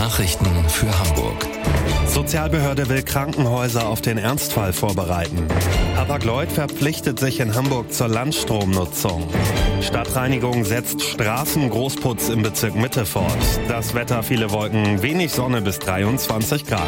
Nachrichten für Hamburg. Sozialbehörde will Krankenhäuser auf den Ernstfall vorbereiten. Hapag-Lloyd verpflichtet sich in Hamburg zur Landstromnutzung. Stadtreinigung setzt Straßengroßputz im Bezirk Mitte fort. Das Wetter, viele Wolken, wenig Sonne bis 23 Grad.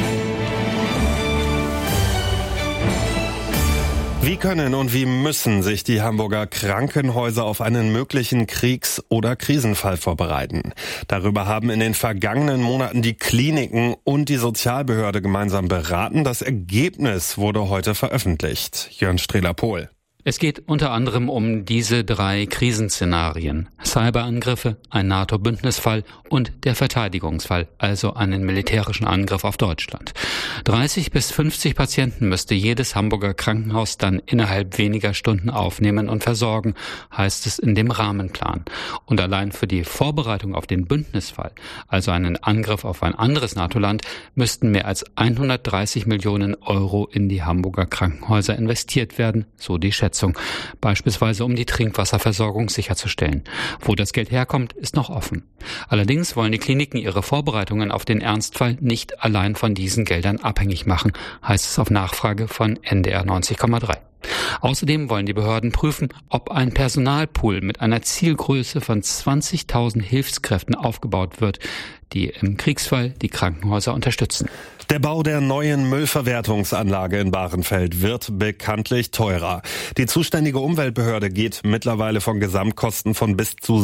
Wie können und wie müssen sich die Hamburger Krankenhäuser auf einen möglichen Kriegs- oder Krisenfall vorbereiten? Darüber haben in den vergangenen Monaten die Kliniken und die Sozialbehörde gemeinsam beraten. Das Ergebnis wurde heute veröffentlicht. Jörn Strehler-Pohl. Es geht unter anderem um diese 3 Krisenszenarien. Cyberangriffe, ein NATO-Bündnisfall und der Verteidigungsfall, also einen militärischen Angriff auf Deutschland. 30 bis 50 Patienten müsste jedes Hamburger Krankenhaus dann innerhalb weniger Stunden aufnehmen und versorgen, heißt es in dem Rahmenplan. Und allein für die Vorbereitung auf den Bündnisfall, also einen Angriff auf ein anderes NATO-Land, müssten mehr als 130 Millionen Euro in die Hamburger Krankenhäuser investiert werden, so die Schätzung. Beispielsweise um die Trinkwasserversorgung sicherzustellen. Wo das Geld herkommt, ist noch offen. Allerdings wollen die Kliniken ihre Vorbereitungen auf den Ernstfall nicht allein von diesen Geldern abhängig machen, heißt es auf Nachfrage von NDR 90,3. Außerdem wollen die Behörden prüfen, ob ein Personalpool mit einer Zielgröße von 20.000 Hilfskräften aufgebaut wird, die im Kriegsfall die Krankenhäuser unterstützen. Der Bau der neuen Müllverwertungsanlage in Bahrenfeld wird bekanntlich teurer. Die zuständige Umweltbehörde geht mittlerweile von Gesamtkosten von bis zu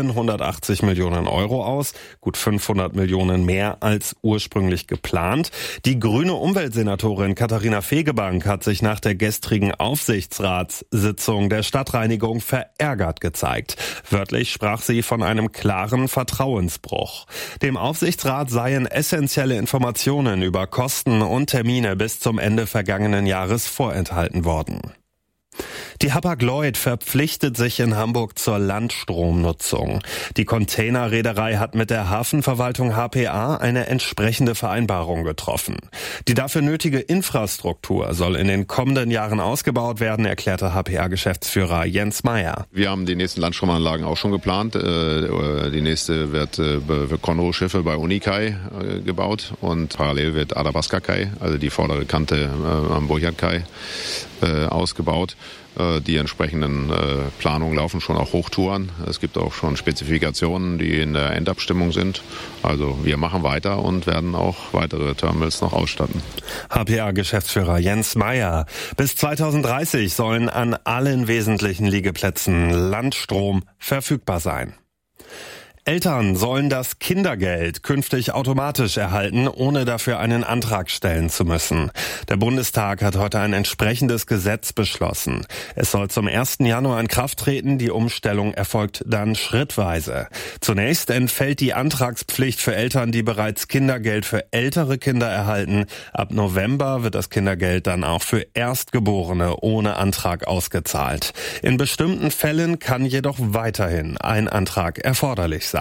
780 Millionen Euro aus, gut 500 Millionen mehr als ursprünglich geplant. Die grüne Umweltsenatorin Katharina Fegebank hat sich nach der gestrigen Aufsichtsratssitzung der Stadtreinigung verärgert gezeigt. Wörtlich sprach sie von einem klaren Vertrauensbruch. Dem Aufsichtsrat seien essentielle Informationen über Kosten und Termine bis zum Ende vergangenen Jahres vorenthalten worden. Die Hapag-Lloyd verpflichtet sich in Hamburg zur Landstromnutzung. Die Containerreederei hat mit der Hafenverwaltung HPA eine entsprechende Vereinbarung getroffen. Die dafür nötige Infrastruktur soll in den kommenden Jahren ausgebaut werden, erklärte HPA-Geschäftsführer Jens Meyer. Wir haben die nächsten Landstromanlagen auch schon geplant. Die nächste wird für Conroe-Schiffe bei Unikai gebaut und parallel wird Athabasca-Kai, also die vordere Kante am Burchard-Kai, ausgebaut. Die entsprechenden Planungen laufen schon, auch Hochtouren. Es gibt auch schon Spezifikationen, die in der Endabstimmung sind. Also wir machen weiter und werden auch weitere Terminals noch ausstatten. HPA-Geschäftsführer Jens Meyer. Bis 2030 sollen an allen wesentlichen Liegeplätzen Landstrom verfügbar sein. Eltern sollen das Kindergeld künftig automatisch erhalten, ohne dafür einen Antrag stellen zu müssen. Der Bundestag hat heute ein entsprechendes Gesetz beschlossen. Es soll zum 1. Januar in Kraft treten. Die Umstellung erfolgt dann schrittweise. Zunächst entfällt die Antragspflicht für Eltern, die bereits Kindergeld für ältere Kinder erhalten. Ab November wird das Kindergeld dann auch für Erstgeborene ohne Antrag ausgezahlt. In bestimmten Fällen kann jedoch weiterhin ein Antrag erforderlich sein.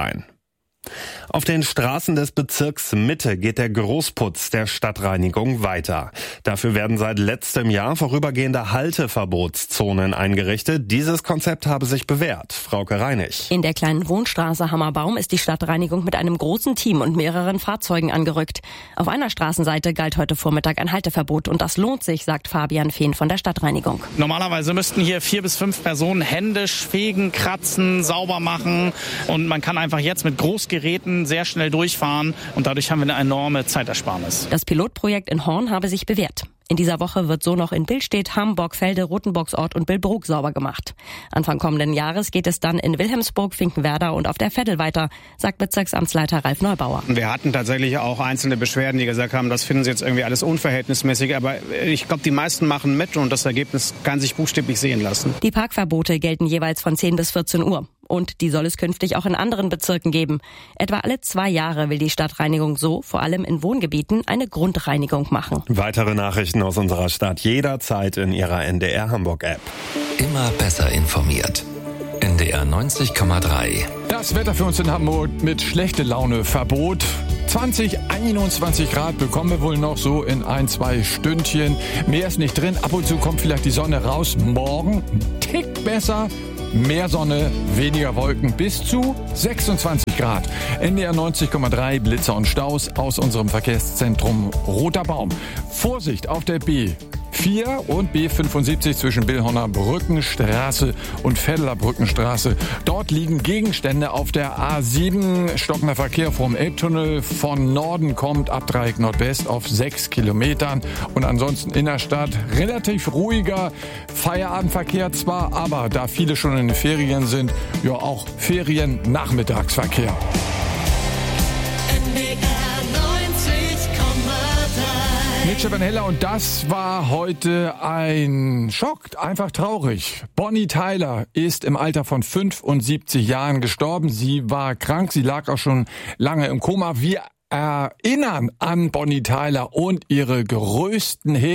Auf den Straßen des Bezirks Mitte geht der Großputz der Stadtreinigung weiter. Dafür werden seit letztem Jahr vorübergehende Halteverbotszonen eingerichtet. Dieses Konzept habe sich bewährt. Frauke Reinig. In der kleinen Wohnstraße Hammerbaum ist die Stadtreinigung mit einem großen Team und mehreren Fahrzeugen angerückt. Auf einer Straßenseite galt heute Vormittag ein Halteverbot und das lohnt sich, sagt Fabian Fehn von der Stadtreinigung. Normalerweise müssten hier 4 bis 5 Personen händisch fegen, kratzen, sauber machen und man kann einfach jetzt mit Großgeräten sehr schnell durchfahren und dadurch haben wir eine enorme Zeitersparnis. Das Pilotprojekt in Horn habe sich bewährt. In dieser Woche wird so noch in Billstedt, Hamm, Borgfelde, Rotenburgsort und Billbrook sauber gemacht. Anfang kommenden Jahres geht es dann in Wilhelmsburg, Finkenwerder und auf der Veddel weiter, sagt Bezirksamtsleiter Ralf Neubauer. Wir hatten tatsächlich auch einzelne Beschwerden, die gesagt haben, das finden sie jetzt irgendwie alles unverhältnismäßig. Aber ich glaube, die meisten machen mit und das Ergebnis kann sich buchstäblich sehen lassen. Die Parkverbote gelten jeweils von 10 bis 14 Uhr. Und die soll es künftig auch in anderen Bezirken geben. Etwa alle 2 Jahre will die Stadtreinigung so, vor allem in Wohngebieten, eine Grundreinigung machen. Weitere Nachrichten aus unserer Stadt jederzeit in Ihrer NDR Hamburg App. Immer besser informiert. NDR 90,3. Das Wetter für uns in Hamburg mit schlechte Laune Verbot. 20, 21 Grad bekommen wir wohl noch so in 1-2 Stündchen. Mehr ist nicht drin. Ab und zu kommt vielleicht die Sonne raus. Morgen ein Tick besser. mehr Sonne, weniger Wolken, bis zu 26 Grad. NDR 90,3 Blitzer und Staus aus unserem Verkehrszentrum Roter Baum. Vorsicht auf der B4 und B75 zwischen Billhorner Brückenstraße und Vetteler Brückenstraße. Dort liegen Gegenstände auf der A7. Stockender Verkehr vom Elbtunnel von Norden kommt ab Dreieck Nordwest auf 6 Kilometern. Und ansonsten Innerstadt relativ ruhiger Feierabendverkehr zwar, aber da viele schon in den Ferien sind, ja auch Ferien-Nachmittagsverkehr. Nietzsche Van Heller, und das war heute ein Schock, einfach traurig. Bonnie Tyler ist im Alter von 75 Jahren gestorben. Sie war krank, sie lag auch schon lange im Koma. Wir erinnern an Bonnie Tyler und ihre größten Hits.